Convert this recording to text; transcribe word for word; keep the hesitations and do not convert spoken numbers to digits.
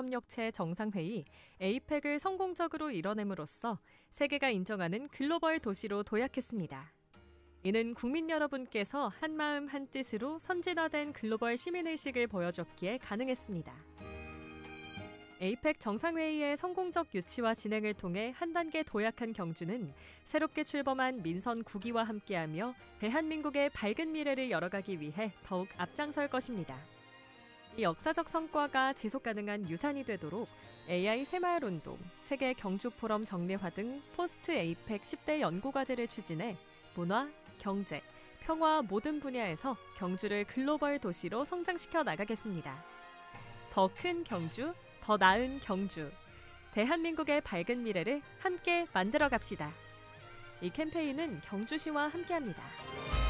경제협력체 정상회의 에이펙을 성공적으로 이뤄냄으로써 세계가 인정하는 글로벌 도시로 도약했습니다. 이는 국민 여러분께서 한마음 한뜻으로 선진화된 글로벌 시민의식을 보여줬기에 가능했습니다. 에이펙 정상회의의 성공적 유치와 진행을 통해 한 단계 도약한 경주는 새롭게 출범한 민선 구 기와 함께하며 대한민국의 밝은 미래를 열어가기 위해 더욱 앞장설 것입니다. 이 역사적 성과가 지속가능한 유산이 되도록 에이아이 새마을운동, 세계 경주포럼 정례화 등 포스트 에이펙 십 대 연구과제를 추진해 문화, 경제, 평화 모든 분야에서 경주를 글로벌 도시로 성장시켜 나가겠습니다. 더 큰 경주, 더 나은 경주. 대한민국의 밝은 미래를 함께 만들어 갑시다. 이 캠페인은 경주시와 함께합니다.